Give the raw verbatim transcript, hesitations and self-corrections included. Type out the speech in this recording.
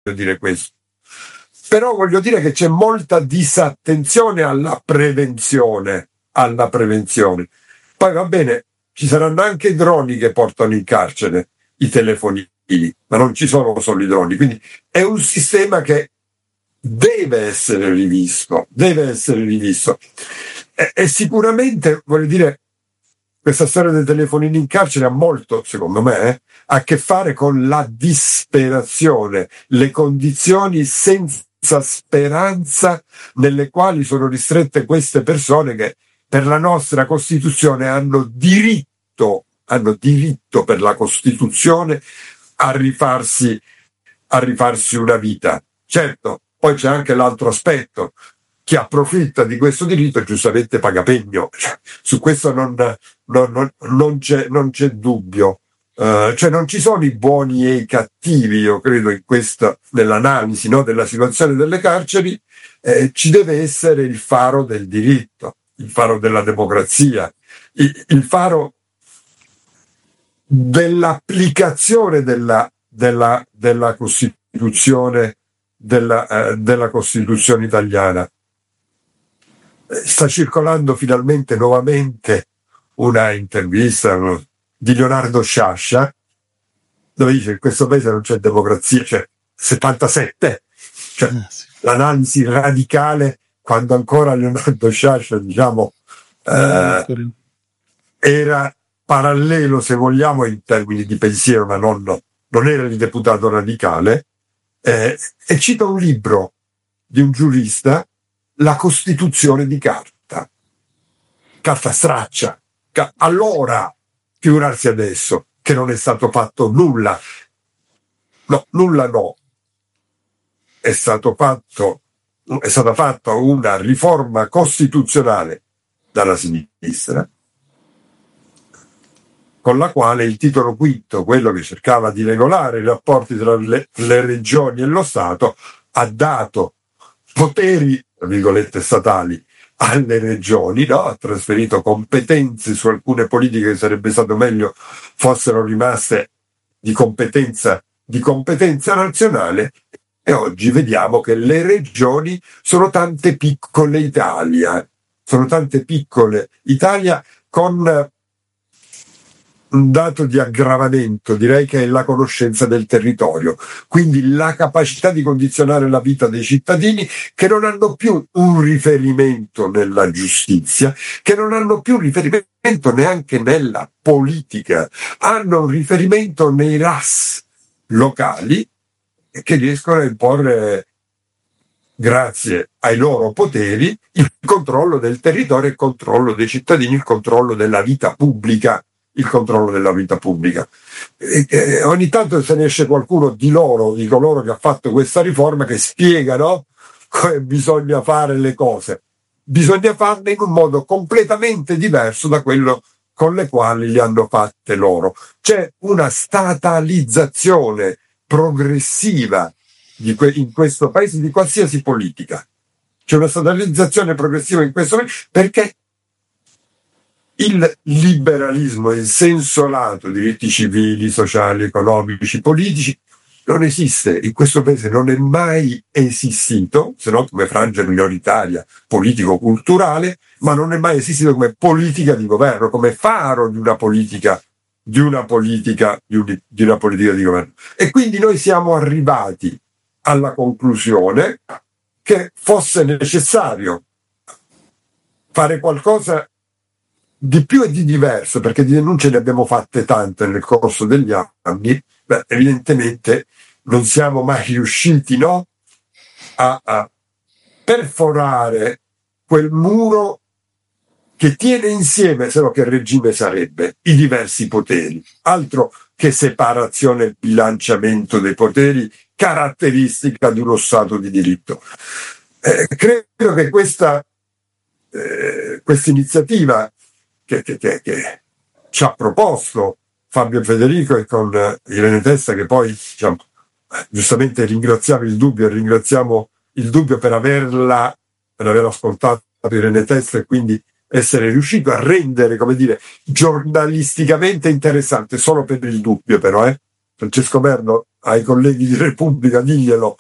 dire questo. Però voglio dire che c'è molta disattenzione alla prevenzione, alla prevenzione. Poi va bene, ci saranno anche i droni che portano in carcere i telefonini, ma non ci sono solo i droni, quindi è un sistema che deve essere rivisto, deve essere rivisto. E, e sicuramente, voglio dire, questa storia dei telefonini in carcere ha molto, secondo me, eh, a che fare con la disperazione, le condizioni senza speranza nelle quali sono ristrette queste persone che per la nostra Costituzione hanno diritto, hanno diritto per la Costituzione a rifarsi, a rifarsi una vita. Certo, poi c'è anche l'altro aspetto. Chi approfitta di questo diritto giustamente paga pegno. Su questo non, non, non, non, c'è, non c'è dubbio. Uh, cioè non ci sono i buoni e i cattivi, io credo, in questa, nell'analisi, no, della situazione delle carceri. Eh, ci deve essere il faro del diritto, il faro della democrazia, il, il faro dell'applicazione della, della, della Costituzione, della, eh, della Costituzione italiana. Sta circolando finalmente nuovamente una intervista di Leonardo Sciascia, dove dice che in questo paese non c'è democrazia, cioè settantasette, cioè eh, sì. L'analisi radicale, quando ancora Leonardo Sciascia, diciamo, eh, era parallelo, se vogliamo, in termini di pensiero, ma non, non era il deputato radicale, eh, e cita un libro di un giurista, La Costituzione di carta, carta straccia. Allora, figurarsi adesso che non è stato fatto nulla. No, nulla no. È stato fatto, è stata fatta una riforma costituzionale dalla sinistra, con la quale il titolo quinto, quello che cercava di regolare i rapporti tra le, le regioni e lo Stato, ha dato poteri, tra virgolette, statali alle regioni, no? Ha trasferito competenze su alcune politiche che sarebbe stato meglio fossero rimaste di competenza, di competenza nazionale, e oggi vediamo che le regioni sono tante piccole Italia, sono tante piccole Italia con un dato di aggravamento, direi che è la conoscenza del territorio, quindi la capacità di condizionare la vita dei cittadini che non hanno più un riferimento nella giustizia, che non hanno più riferimento neanche nella politica, hanno un riferimento nei R A S locali che riescono a imporre, grazie ai loro poteri, il controllo del territorio, il controllo dei cittadini, il controllo della vita pubblica. il controllo della vita pubblica. E, e, ogni tanto se ne esce qualcuno di loro, di coloro che ha fatto questa riforma, che spiegano come bisogna fare le cose. Bisogna farle in un modo completamente diverso da quello con le quali le hanno fatte loro. C'è una statalizzazione progressiva di que- in questo paese di qualsiasi politica. C'è una statalizzazione progressiva in questo paese perché il liberalismo in senso lato, diritti civili, sociali, economici, politici, non esiste. In questo paese non è mai esistito, se no come frangia minoritaria politico-culturale, ma non è mai esistito come politica di governo, come faro di una politica, di una politica, di, un, di una politica di governo. E quindi noi siamo arrivati alla conclusione che fosse necessario fare qualcosa di più e di diverso, perché di denunce ne abbiamo fatte tante nel corso degli anni. Beh, evidentemente non siamo mai riusciti, no, a, a perforare quel muro che tiene insieme, se no che regime sarebbe, i diversi poteri. Altro che separazione e bilanciamento dei poteri, caratteristica di uno Stato di diritto. Eh, credo che questa eh, questa iniziativa Che, che, che, che ci ha proposto Fabio Federico e con Irene Testa, che poi, diciamo, giustamente ringraziamo il Dubbio e ringraziamo il Dubbio per averla, per aver ascoltato Irene Testa e quindi essere riuscito a rendere, come dire, giornalisticamente interessante, solo per il Dubbio però, eh. Francesco Merlo, ai colleghi di Repubblica, diglielo,